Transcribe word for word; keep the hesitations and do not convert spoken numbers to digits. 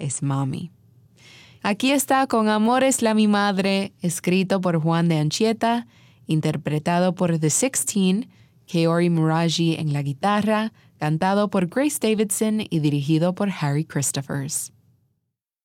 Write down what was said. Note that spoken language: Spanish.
es mami. Aquí está Con Amor es la mi madre, escrito por Juan de Anchieta, interpretado por The Sixteen, Kaori Muraji en la guitarra, cantado por Grace Davidson y dirigido por Harry Christophers.